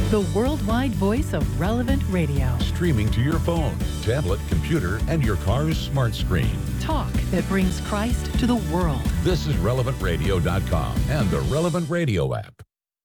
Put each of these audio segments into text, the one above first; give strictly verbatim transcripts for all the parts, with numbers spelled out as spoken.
the worldwide voice of Relevant Radio. Streaming to your phone, tablet, computer, and your car's smart screen. Talk that brings Christ to the world. This is relevant radio dot com and the Relevant Radio app.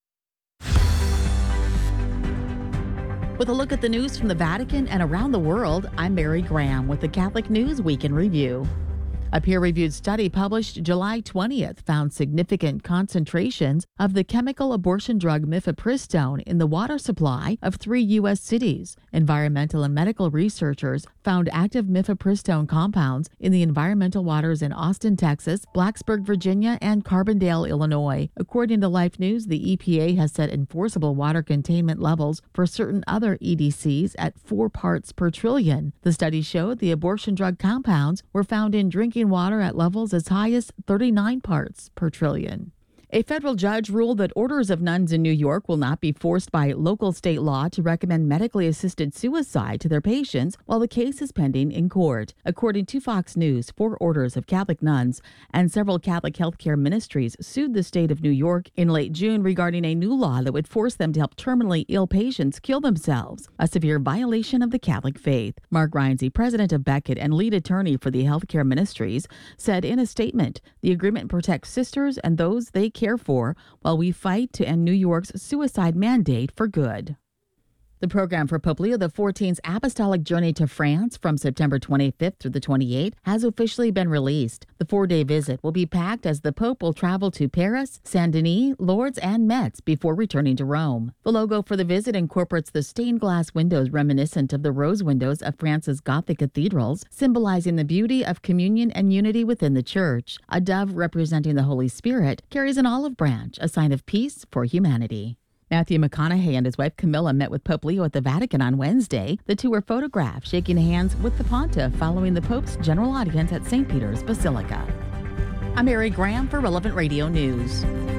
With a look at the news from the Vatican and around the world, I'm Mary Graham with the Catholic News Week in Review. A peer-reviewed study published July twentieth found significant concentrations of the chemical abortion drug mifepristone in the water supply of three U S cities. Environmental and medical researchers found active mifepristone compounds in the environmental waters in Austin, Texas, Blacksburg, Virginia, and Carbondale, Illinois. According to Life News, the E P A has set enforceable water containment levels for certain other E D Cs at four parts per trillion. The study showed the abortion drug compounds were found in drinking water at levels as high as thirty-nine parts per trillion. A federal judge ruled that orders of nuns in New York will not be forced by local state law to recommend medically assisted suicide to their patients while the case is pending in court. According to Fox News, four orders of Catholic nuns and several Catholic healthcare ministries sued the state of New York in late June regarding a new law that would force them to help terminally ill patients kill themselves, a severe violation of the Catholic faith. Mark Reinze, president of Beckett and lead attorney for the healthcare ministries, said in a statement, the agreement protects sisters and those they care for while we fight to end New York's suicide mandate for good. The program for Pope Leo the fourteenth's apostolic journey to France from September twenty-fifth through the twenty-eighth has officially been released. The four-day visit will be packed as the Pope will travel to Paris, Saint-Denis, Lourdes, and Metz before returning to Rome. The logo for the visit incorporates the stained glass windows reminiscent of the rose windows of France's Gothic cathedrals, symbolizing the beauty of communion and unity within the church. A dove representing the Holy Spirit carries an olive branch, a sign of peace for humanity. Matthew McConaughey and his wife Camilla met with Pope Leo at the Vatican on Wednesday. The two were photographed shaking hands with the Pontiff following the Pope's general audience at Saint Peter's Basilica. I'm Mary Graham for Relevant Radio News.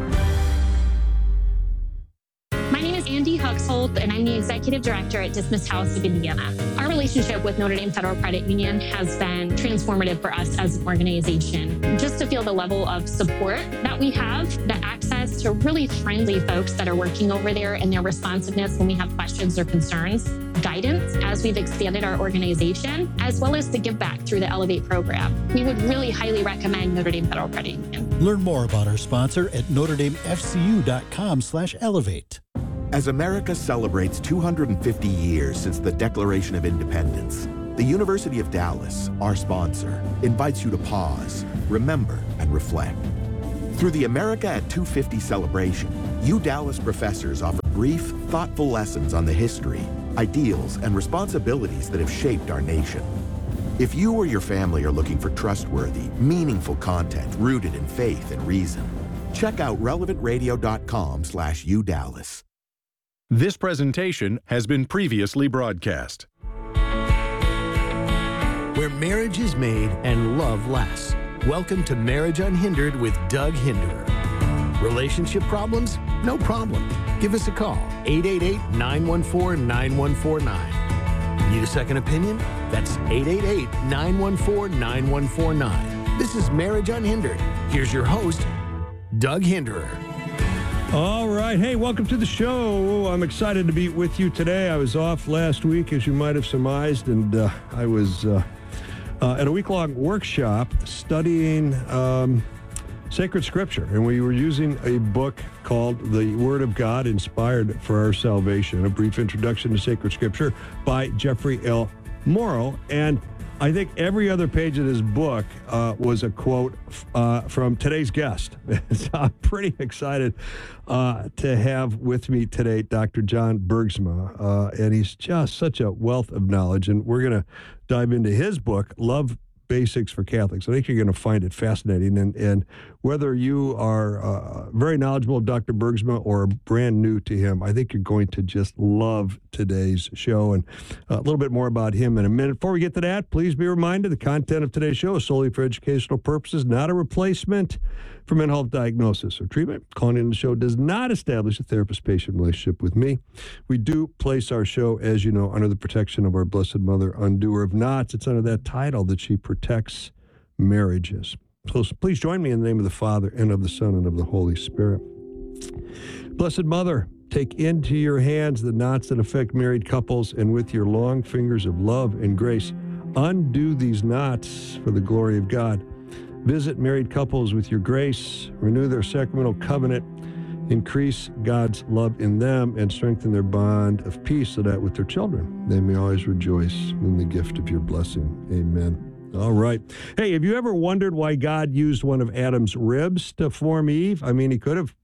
My name is Andy Huxholt, and I'm the Executive Director at Dismissed House of Indiana. Our relationship with Notre Dame Federal Credit Union has been transformative for us as an organization. Just to feel the level of support that we have, the access to really friendly folks that are working over there and their responsiveness when we have questions or concerns, guidance as we've expanded our organization, as well as the give back through the Elevate program. We would really highly recommend Notre Dame Federal Credit Union. Learn more about our sponsor at notre dame f c u dot com slash elevate. As America celebrates two hundred fifty years since the Declaration of Independence, the University of Dallas, our sponsor, invites you to pause, remember, and reflect. Through the America at two fifty celebration, U Dallas professors offer brief, thoughtful lessons on the history, ideals, and responsibilities that have shaped our nation. If you or your family are looking for trustworthy, meaningful content rooted in faith and reason, check out relevant radio dot com slash U Dallas. This presentation has been previously broadcast. Where marriage is made and love lasts. Welcome to Marriage Unhindered with Doug Hinderer. Relationship problems? No problem. Give us a call, eight eight eight, nine one four, nine one four nine. Need a second opinion? That's eight eight eight, nine one four, nine one four nine. This is Marriage Unhindered. Here's your host, Doug Hinderer. All right. Hey, welcome to the show. I'm excited to be with you today. I was off last week, as you might have surmised, and uh, I was uh, uh, at a week-long workshop studying um, sacred scripture, and we were using a book called The Word of God Inspired for Our Salvation, a brief introduction to sacred scripture by Jeffrey L. Morrow. And I think every other page of this book uh, was a quote uh, from today's guest. So I'm pretty excited uh, to have with me today Doctor John Bergsma, uh, and he's just such a wealth of knowledge. And we're going to dive into his book, Love Basics for Catholics. I think you're going to find it fascinating. And, and whether you are uh, very knowledgeable of Doctor Bergsma or brand new to him, I think you're going to just love today's show. And a little bit more about him in a minute. Before we get to that, please be reminded the content of today's show is solely for educational purposes, not a replacement for mental health diagnosis or treatment. Calling in the show does not establish a therapist-patient relationship with me. We do place our show, as you know, under the protection of our Blessed Mother, Undoer of Knots. It's under that title that she protects marriages. So please join me in the name of the Father, and of the Son, and of the Holy Spirit. Blessed Mother, Take into your hands the knots that affect married couples, and with your long fingers of love and grace, undo these knots for the glory of God. Visit married couples with your grace, renew their sacramental covenant, increase God's love in them, and strengthen their bond of peace so that with their children, they may always rejoice in the gift of your blessing. Amen. All right. Hey, have you ever wondered why God used one of Adam's ribs to form Eve? I mean, he could have,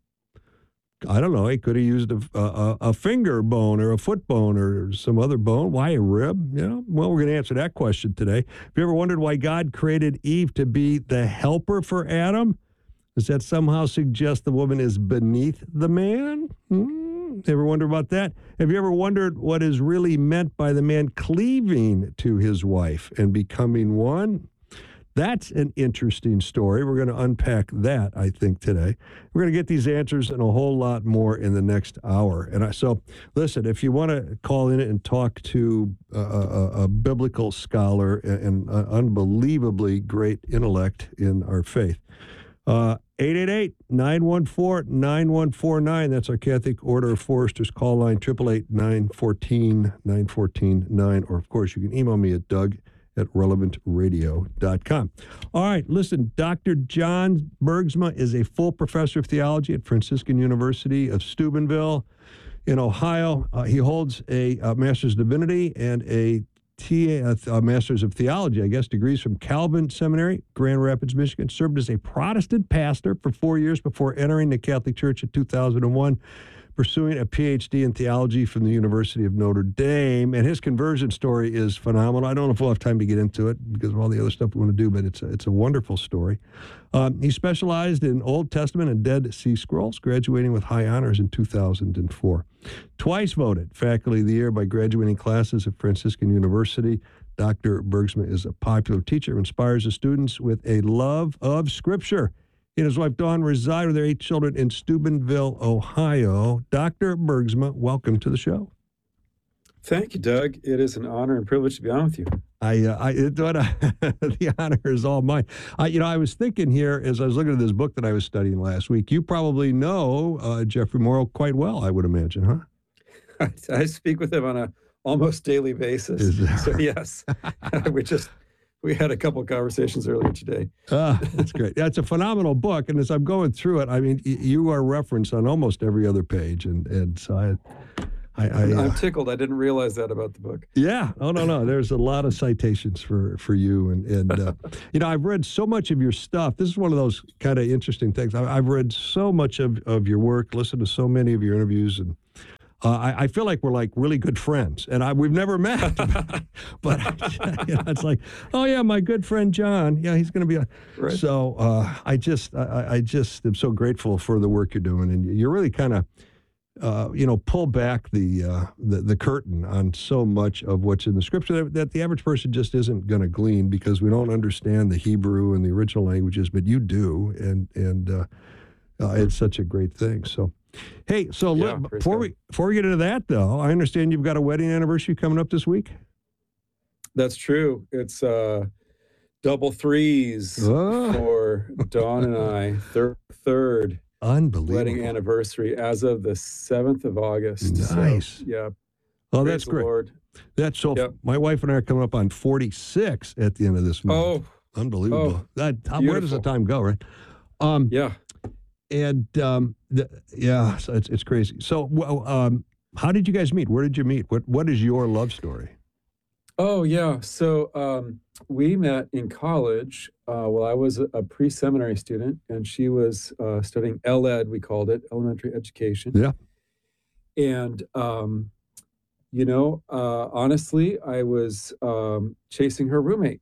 I don't know, he could have used a, a, a finger bone or a foot bone or some other bone. Why a rib? You know, well, we're going to answer that question today. Have you ever wondered why God created Eve to be the helper for Adam? Does that somehow suggest the woman is beneath the man? Hmm? Ever wonder about that? Have you ever wondered what is really meant by the man cleaving to his wife and becoming one? That's an interesting story. We're going to unpack that, I think, today. We're going to get these answers and a whole lot more in the next hour. And I, so, listen, if you want to call in and talk to a, a, a biblical scholar and an unbelievably great intellect in our faith, uh, eight eight eight, nine one four, nine one four nine. That's our Catholic Order of Foresters call line, eight eight eight, nine one four, nine one four nine. Or, of course, you can email me at Doug at relevant radio dot com. All right, listen, Doctor John Bergsma is a full professor of theology at Franciscan University of Steubenville in Ohio. Uh, he holds a, a Master's of Divinity and a T A, a, a Master's of Theology, I guess, degrees from Calvin Seminary, Grand Rapids, Michigan. Served as a Protestant pastor for four years before entering the Catholic Church in two thousand one. Pursuing a P H D in theology from the University of Notre Dame. And his conversion story is phenomenal. I don't know if we'll have time to get into it because of all the other stuff we want to do, but it's a, it's a wonderful story. Um, he specialized in Old Testament and Dead Sea Scrolls, graduating with high honors in two thousand four. Twice voted Faculty of the Year by graduating classes at Franciscan University. Doctor Bergsma is a popular teacher who inspires his students with a love of Scripture. He and his wife, Dawn, reside with their eight children in Steubenville, Ohio. Doctor Bergsma, welcome to the show. Thank you, Doug. It is an honor and privilege to be on with you. I, uh, I it, what, uh, the honor is all mine. I, you know, I was thinking here as I was looking at this book that I was studying last week. You probably know uh, Jeffrey Morrow quite well, I would imagine, huh? I, I speak with him on a almost daily basis. So yes, we just. We had a couple of conversations earlier today. Ah, that's great. That's a phenomenal book. And as I'm going through it, I mean, y- you are referenced on almost every other page. And, and so I, I, I I'm uh, tickled. I didn't realize that about the book. Yeah. Oh, no, no. There's a lot of citations for, for you. And, and uh, you know, I've read so much of your stuff. This is one of those kind of interesting things. I, I've read so much of, of your work, listened to so many of your interviews, and Uh, I, I feel like we're like really good friends, and I, we've never met. but but you know, it's like, oh yeah, my good friend John. Yeah, he's going to be. A, right. So uh, I just I, I just am so grateful for the work you're doing, and you're really kind of uh, you know pull back the, uh, the the curtain on so much of what's in the Scripture that, that the average person just isn't going to glean because we don't understand the Hebrew and the original languages, but you do, and and uh, uh, it's such a great thing. So. Hey, so yeah, look, before we before we get into that, though, I understand you've got a wedding anniversary coming up this week. That's true. It's uh, double threes oh. for Dawn and I. Third, third unbelievable wedding anniversary as of the seventh of August. Nice. So, yeah. Oh, that's great. Lord. That's so. Yep. My wife and I are coming up on forty-six at the end of this month. Oh, unbelievable! Oh, that where does the time go, right? Um, yeah. And um, the, yeah, so it's it's crazy. So, um, how did you guys meet? Where did you meet? What What is your love story? Oh yeah, so um, we met in college. Uh, well, I was a, a pre-seminary student, and she was uh, studying L E D. We called it elementary education. Yeah. And um, you know, uh, honestly, I was um, chasing her roommate.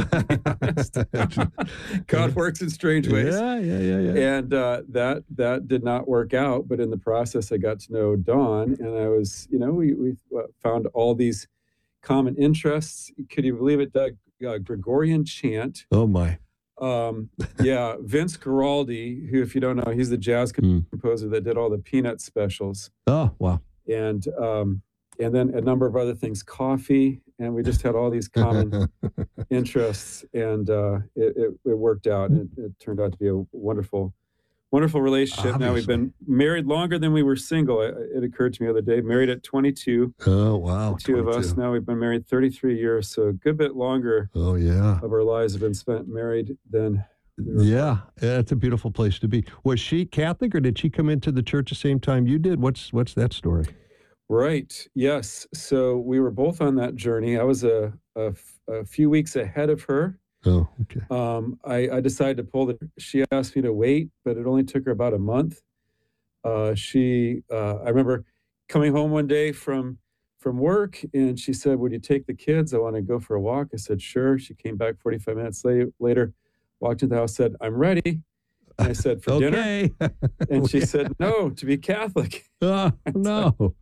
God works in strange ways. Yeah, yeah, yeah, yeah. And uh, that that did not work out. But in the process, I got to know Dawn, and I was, you know, we we found all these common interests. Could you believe it, Doug? Uh, Gregorian chant. Oh my. Um, yeah, Vince Guaraldi, who, if you don't know, he's the jazz mm. composer that did all the Peanut specials. Oh wow. And um, and then a number of other things, coffee, and we just had all these common interests, and uh, it, it, it worked out. It, it turned out to be a wonderful, wonderful relationship. Obviously. Now we've been married longer than we were single. It, it occurred to me the other day, married at twenty-two. Oh, wow. The two of us. Now we've been married thirty-three years. So a good bit longer Oh, yeah. of our lives have been spent married than we were Yeah, that's a beautiful place to be. Was she Catholic, or did she come into the church the same time you did? What's what's that story? Right. Yes. So we were both on that journey. I was a, a f- a few weeks ahead of her. Oh, okay. Um, I, I decided to pull the. She asked me to wait, but it only took her about a month. Uh, she, uh, I remember coming home one day from from work, and she said, "Would you take the kids? I want to go for a walk." I said, "Sure." She came back forty-five minutes later. Later, walked into the house, said, "I'm ready." And I said, "For dinner?" Okay. And she said, "No, to be Catholic." Oh, no.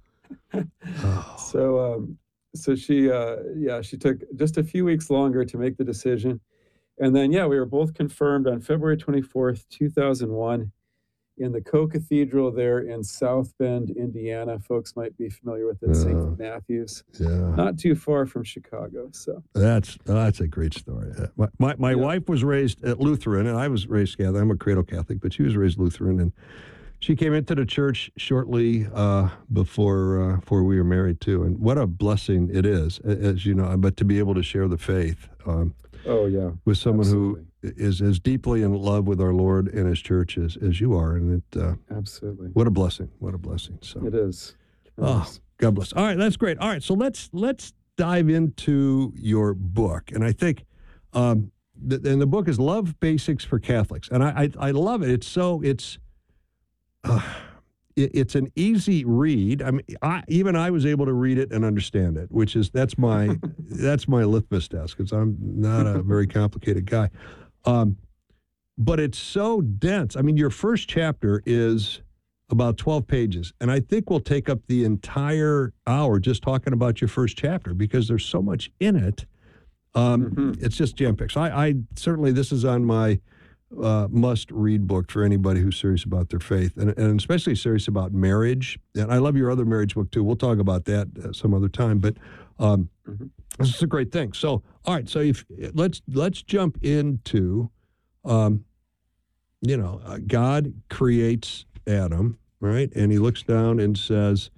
So, um, so she, uh, yeah, she took just a few weeks longer to make the decision. And then, yeah, we were both confirmed on February twenty-fourth, two thousand one in the Co-Cathedral there in South Bend, Indiana. Folks might be familiar with it, Yeah. Saint Matthews, Yeah. not too far from Chicago. So That's that's a great story. Uh, My my, my Yeah. wife was raised at Lutheran, and I was raised Catholic. I'm a cradle Catholic, but she was raised Lutheran, and she came into the church shortly uh, before uh, before we were married too. And what a blessing it is, a- as you know. But to be able to share the faith um, oh, yeah. with someone Absolutely. who is as deeply in love with our Lord and His church as, as you are, and it uh, Absolutely. what a blessing! What a blessing! So. It is. It Oh, is. God bless. All right, that's great. All right, so let's let's dive into your book, and I think, um, th- and the book is Love Basics for Catholics, and I I, I love it. It's so it's, uh, it, it's an easy read. I mean, I, even I was able to read it and understand it, which is that's my that's my litmus test because I'm not a very complicated guy, um, but it's so dense. I mean, your first chapter is about twelve pages. And I think we'll take up the entire hour just talking about your first chapter because there's so much in it. Um, Mhm. It's just jam-packed. So I, I certainly, this is on my uh, must-read book for anybody who's serious about their faith, and, and especially serious about marriage. And I love your other marriage book, too. We'll talk about that uh, some other time. But um, Mhm. this is a great thing. So, all right, so if let's let's jump into, um, you know, uh, God creates Adam, right? And he looks down and says,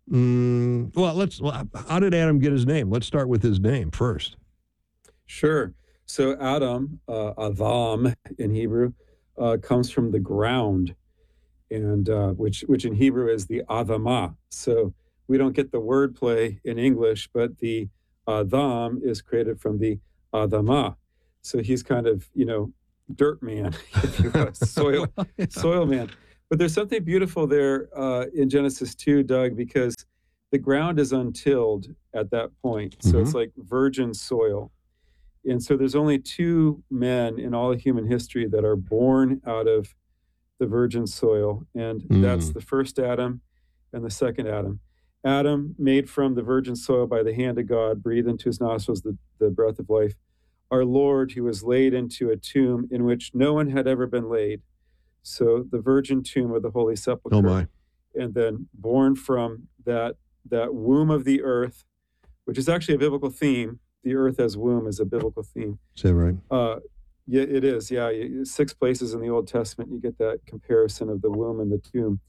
mm, well, let's, well, how did Adam get his name? Let's start with his name first. Sure. So Adam, uh, Adam in Hebrew, uh, comes from the ground, and uh, which which in Hebrew is the Adamah. So we don't get the wordplay in English, but the Adam is created from the Adamah. So he's kind of, you know, dirt man, if you will, soil Well, yeah. soil man. But there's something beautiful there uh, in Genesis two, Doug, because the ground is untilled at that point. So it's like virgin soil. And so there's only two men in all of human history that are born out of the virgin soil. And that's Mm. the first Adam and the second Adam. Adam, made from the virgin soil by the hand of God, breathed into his nostrils the, the breath of life. Our Lord, who was laid into a tomb in which no one had ever been laid. So the virgin tomb of the Holy Sepulchre. Oh, my. And then born from that that womb of the earth, which is actually a biblical theme. The earth as womb is a biblical theme. Is that right? Uh, yeah, it is. Yeah, you- six places in the Old Testament you get that comparison of the womb and the tomb,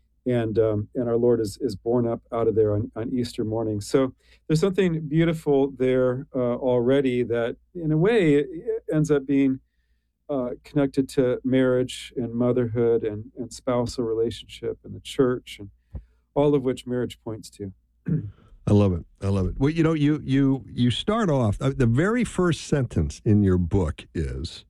and um, and our Lord is is born up out of there on, on Easter morning. So there's something beautiful there uh, already that, in a way, it ends up being uh, connected to marriage and motherhood and and spousal relationship and the church, and all of which marriage points to. I love it. I love it. Well, you know, you you you start off, uh, the very first sentence in your book is,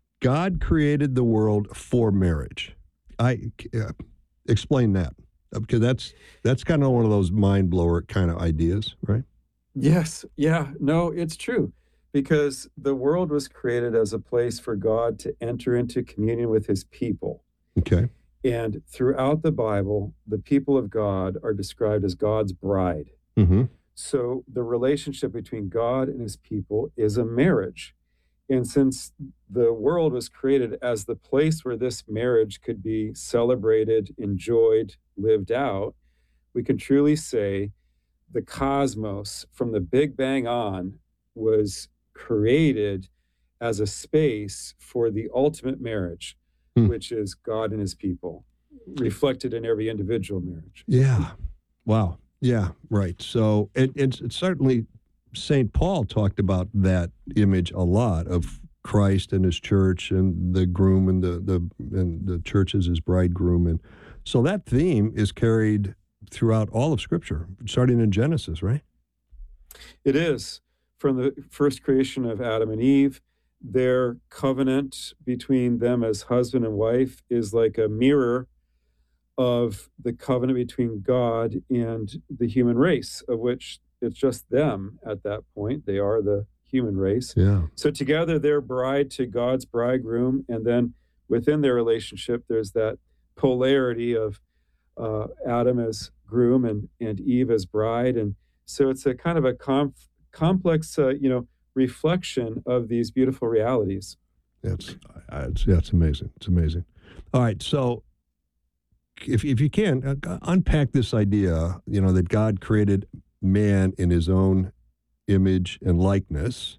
God created the world for marriage. I uh, explain that, uh, because that's that's kind of one of those mind blower kind of ideas, right? Yes, yeah, no, it's true. Because the world was created as a place for God to enter into communion with his people. Okay. And throughout the Bible, the people of God are described as God's bride. Mm-hmm. So the relationship between God and his people is a marriage. And since the world was created as the place where this marriage could be celebrated, enjoyed, lived out, we can truly say the cosmos from the Big Bang on was created as a space for the ultimate marriage. Hmm. which is God and his people, reflected in every individual marriage. Yeah. Wow. Yeah, right. So it, it's, it's certainly Saint Paul talked about that image a lot of Christ and his church and the groom and the, the and the church as his bridegroom. And so that theme is carried throughout all of Scripture, starting in Genesis, right? It is. From the first creation of Adam and Eve, their covenant between them as husband and wife is like a mirror of the covenant between God and the human race, of which it's just them at that point. They are the human race. Yeah. So together they're bride to God's bridegroom, and then within their relationship, there's that polarity of uh, Adam as groom and, and Eve as bride. And so it's a kind of a conf- complex, uh, you know, reflection of these beautiful realities. That's, uh, it's, yeah, it's amazing. It's amazing. All right, so if if you can, uh, unpack this idea, you know, that God created man in his own image and likeness,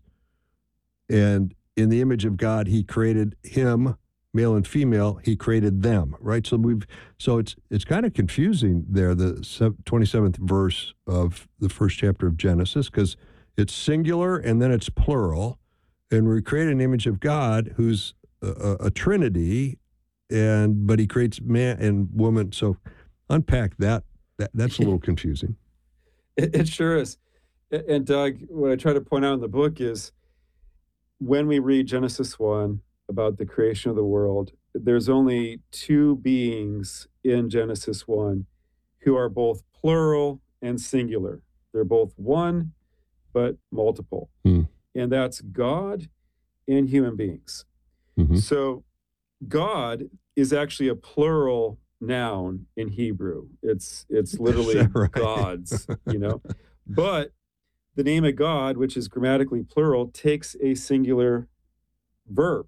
and in the image of God, he created him, male and female, he created them, right? So we've, so it's it's kind of confusing there, the twenty-seventh verse of the first chapter of Genesis, because it's singular and then it's plural, and we create an image of God who's a, a, a trinity, and but he creates man and woman. So unpack that. that that's a little confusing. It, it sure is. And Doug, what I try to point out in the book is when we read Genesis one about the creation of the world, there's only two beings in Genesis one who are both plural and singular. They're both one, but multiple. Hmm. And that's God and human beings. Mm-hmm. So God is actually a plural noun in Hebrew. It's it's literally right? gods, you know. But the name of God, which is grammatically plural, takes a singular verb.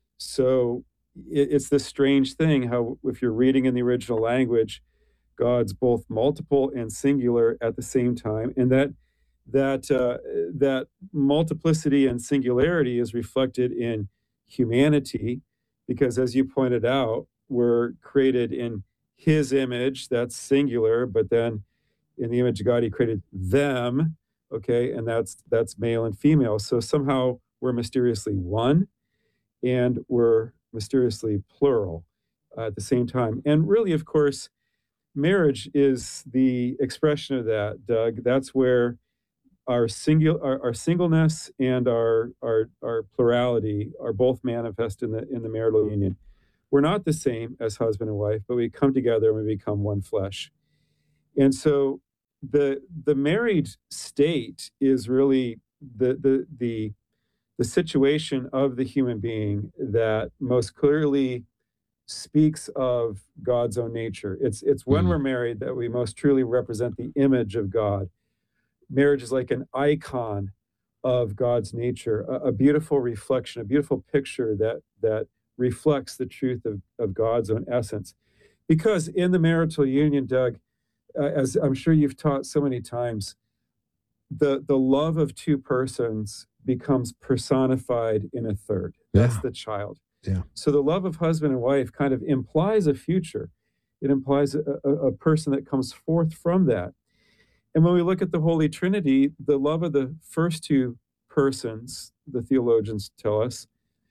So it, it's this strange thing how if you're reading in the original language, God's both multiple and singular at the same time, and that that uh, that multiplicity and singularity is reflected in humanity, because as you pointed out, we're created in his image, that's singular, but then in the image of God, he created them, okay, and that's that's male and female. So somehow we're mysteriously one, and we're mysteriously plural uh, at the same time. And really, of course, marriage is the expression of that, Doug. That's where our single our, our singleness and our, our our plurality are both manifest in the in the marital union. We're not the same as husband and wife, but we come together and we become one flesh. And so the the married state is really the the the the situation of the human being that most clearly speaks of God's own nature. It's it's when Mm. we're married that we most truly represent the image of God. Marriage is like an icon of God's nature, a, a beautiful reflection, a beautiful picture that that reflects the truth of, of God's own essence. Because in the marital union, Doug, uh, as I'm sure you've taught so many times, the the love of two persons becomes personified in a third. That's Yeah. the child. Yeah. So the love of husband and wife kind of implies a future. It implies a, a, a person that comes forth from that. And when we look at the Holy Trinity, the love of the first two persons, the theologians tell us,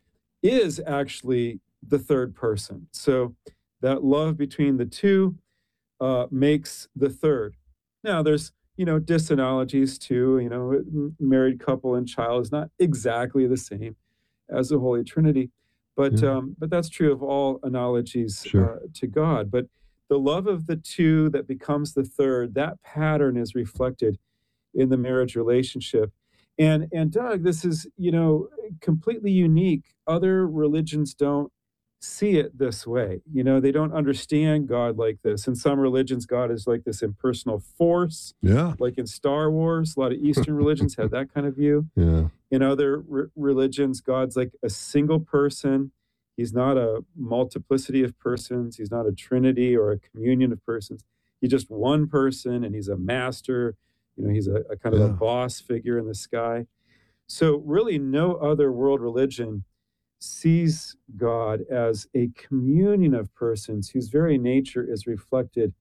is actually the third person. So that love between the two uh, makes the third. Now, there's, you know, disanalogies too. You know, m- married couple and child is not exactly the same as the Holy Trinity, but Yeah. um, but that's true of all analogies Sure. uh, to God. But the love of the two that becomes the third, that pattern is reflected in the marriage relationship. And and Doug, this is, you know, completely unique. Other religions don't see it this way. You know, they don't understand God like this. In some religions, God is like this impersonal force, Yeah. like in Star Wars. A lot of Eastern religions have that kind of view. Yeah. In other re- religions, God's like a single person. He's not a multiplicity of persons. He's not a trinity or a communion of persons. He's just one person, and he's a master. You know, he's a, a kind of a Yeah. boss figure in the sky. So really no other world religion sees God as a communion of persons whose very nature is reflected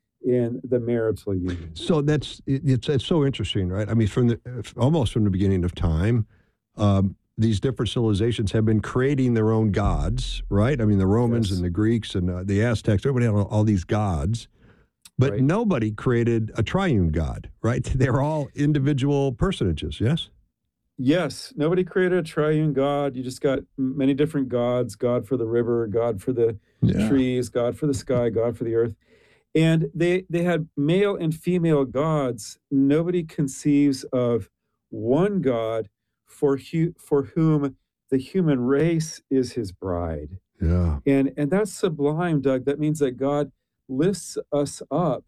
in the marital union. So that's it, it's it's so interesting, right? I mean, from the almost from the beginning of time, um, these different civilizations have been creating their own gods, right? I mean, the Romans yes. and the Greeks and uh, the Aztecs, everybody had all, all these gods, but right. nobody created a triune God, right? They're all individual personages, yes? Yes, nobody created a triune God. You just got many different gods, God for the river, God for the yeah. trees, God for the sky, God for the earth. And they they had male and female gods. Nobody conceives of one God for hu- for whom the human race is his bride. Yeah. And and that's sublime, Doug. That means that God lifts us up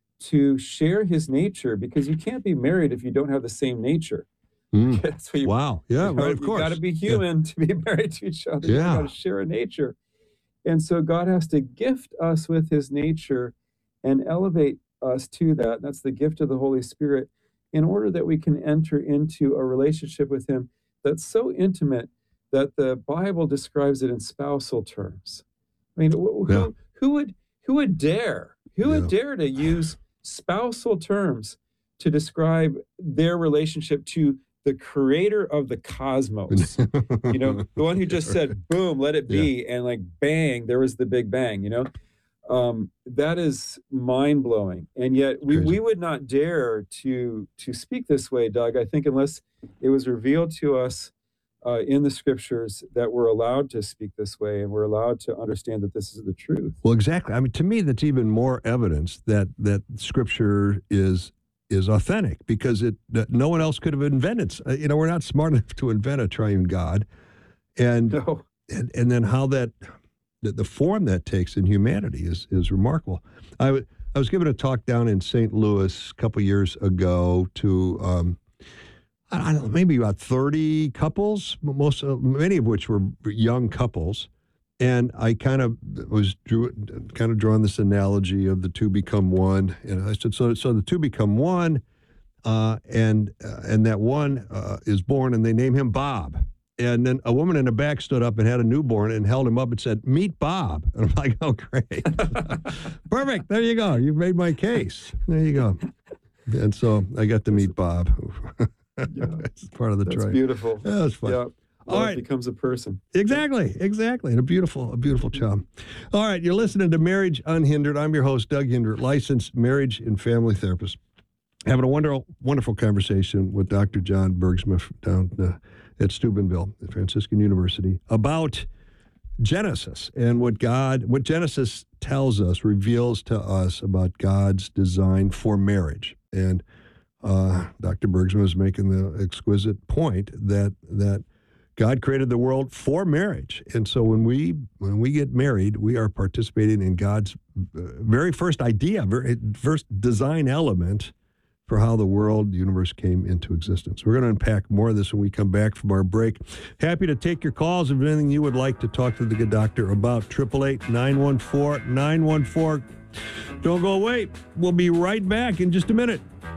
to share his nature, because you can't be married if you don't have the same nature. Mm. That's what you, wow. Yeah, you know, right, of course. You got to be human yeah. to be married to each other. Yeah. You got to share a nature. And so God has to gift us with his nature and elevate us to that. That's the gift of the Holy Spirit, in order that we can enter into a relationship with him that's so intimate that the Bible describes it in spousal terms. I mean, who, yeah. who would who would dare? Who yeah. would dare to use spousal terms to describe their relationship to the creator of the cosmos? You know, the one who just said, boom, let it be, yeah. and like, bang, there was the Big Bang, you know? Um, that is mind-blowing. And yet we, we would not dare to to speak this way, Doug, I think, unless it was revealed to us uh, in the scriptures that we're allowed to speak this way, and we're allowed to understand that this is the truth. Well, exactly. I mean, to me, that's even more evidence that that scripture is is authentic, because it that no one else could have invented. You know, we're not smart enough to invent a triune God, and no. and, and then how that the, the form that takes in humanity is is remarkable. I, w- I was given a talk down in Saint Louis a couple years ago to um, I don't know, maybe about thirty couples, most uh, many of which were young couples. And I kind of was drew, kind of drawing this analogy of the two become one. And I said, so so the two become one, uh, and uh, and that one uh, is born, and they name him Bob. And then a woman in the back stood up and had a newborn and held him up and said, "Meet Bob." And I'm like, "Oh, great, perfect. There you go. You've made my case. There you go." And so I got to meet Bob. Yeah. It's part of the That's tribe. beautiful. Yeah, that's fun. Yeah. All right. Becomes a person. Exactly, exactly. And a beautiful, a beautiful child. All right, you're listening to Marriage Unhindered. I'm your host, Doug Hinder, licensed marriage and family therapist. Having a wonderful, wonderful conversation with Doctor John Bergsma down uh, at Steubenville at Franciscan University about Genesis and what God, what Genesis tells us, reveals to us about God's design for marriage. And uh, Doctor Bergsma is making the exquisite point that that God created the world for marriage. And so when we when we get married, we are participating in God's very first idea, very first design element for how the world, the universe came into existence. We're going to unpack more of this when we come back from our break. Happy to take your calls if anything you would like to talk to the good doctor about. eight eight eight, nine one four, nine one four. Don't go away. We'll be right back in just a minute.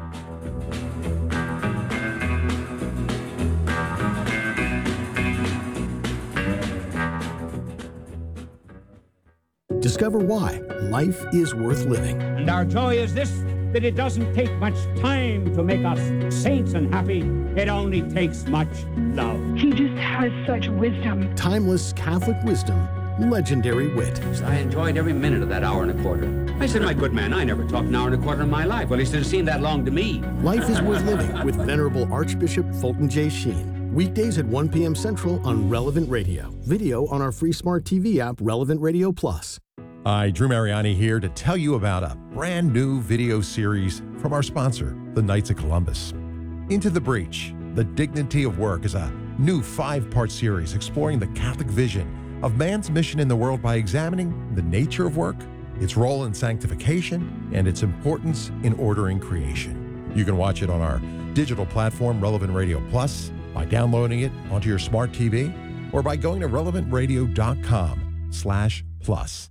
Discover why life is worth living. And our joy is this, that it doesn't take much time to make us saints and happy. It only takes much love. He just has such wisdom. Timeless Catholic wisdom, legendary wit. I enjoyed every minute of that hour and a quarter. I said, my good man, I never talked an hour and a quarter in my life. Well, he said, it seemed that long to me. Life is worth living with Venerable Archbishop Fulton J. Sheen. Weekdays at one p.m. Central on Relevant Radio. Video on our free smart T V app, Relevant Radio Plus. Hi, Drew Mariani here to tell you about a brand new video series from our sponsor, the Knights of Columbus. Into the Breach, The Dignity of Work is a new five-part series exploring the Catholic vision of man's mission in the world by examining the nature of work, its role in sanctification, and its importance in ordering creation. You can watch it on our digital platform, Relevant Radio Plus, by downloading it onto your smart T V, or by going to relevant radio dot com slash plus.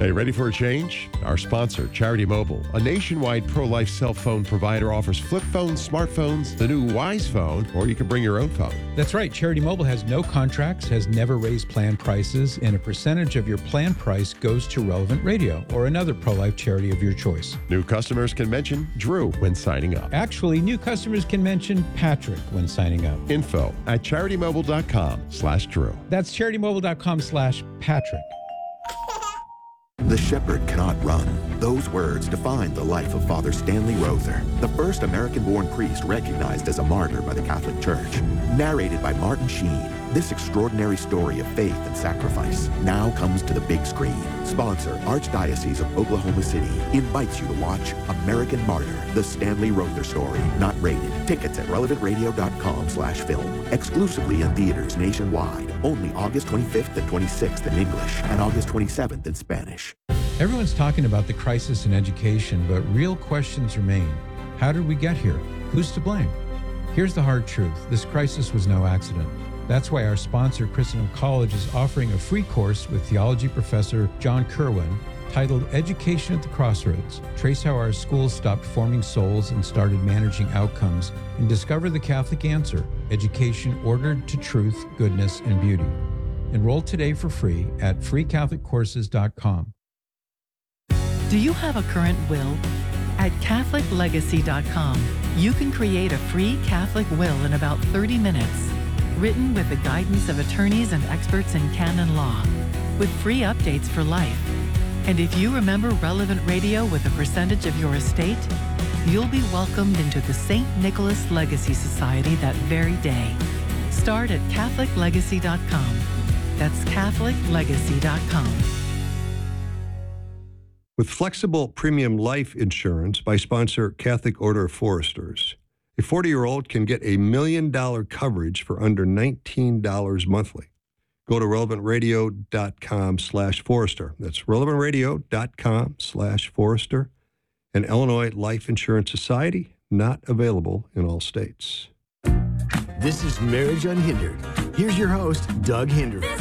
Hey, ready for a change? Our sponsor, Charity Mobile, a nationwide pro-life cell phone provider, offers flip phones, smartphones, the new Wise phone, or you can bring your own phone. That's right. Charity Mobile has no contracts, has never raised plan prices, and a percentage of your plan price goes to Relevant Radio or another pro-life charity of your choice. New customers can mention Drew when signing up. Actually, new customers can mention Patrick when signing up. Info at charitymobile.com slash Drew. That's charitymobile.com slash Patrick. The shepherd cannot run. Those words define the life of Father Stanley Rother, the first American-born priest recognized as a martyr by the Catholic Church. Narrated by Martin Sheen, this extraordinary story of faith and sacrifice now comes to the big screen. Sponsor, Archdiocese of Oklahoma City, invites you to watch American Martyr, the Stanley Rother story, not rated. Tickets at relevantradio.com slash film. Exclusively in theaters nationwide. Only August twenty-fifth and twenty-sixth in English and August twenty-seventh in Spanish. Everyone's talking about the crisis in education, but real questions remain. How did we get here? Who's to blame? Here's the hard truth. This crisis was no accident. That's why our sponsor, Christendom College, is offering a free course with theology professor John Kerwin titled Education at the Crossroads. Trace how our schools stopped forming souls and started managing outcomes, and discover the Catholic answer, education ordered to truth, goodness, and beauty. Enroll today for free at free catholic courses dot com. Do you have a current will? At catholic legacy dot com, you can create a free Catholic will in about thirty minutes, written with the guidance of attorneys and experts in canon law, with free updates for life. And if you remember Relevant Radio with a percentage of your estate, you'll be welcomed into the Saint Nicholas Legacy Society that very day. Start at catholic legacy dot com. That's catholic legacy dot com. With flexible premium life insurance by sponsor Catholic Order of Foresters, a forty-year-old can get a million dollar coverage for under nineteen dollars monthly. Go to relevantradio.com slash Forester. That's relevantradio.com slash Forester. An Illinois Life Insurance Society, not available in all states. This is Marriage Unhindered. Here's your host, Doug Hinderer.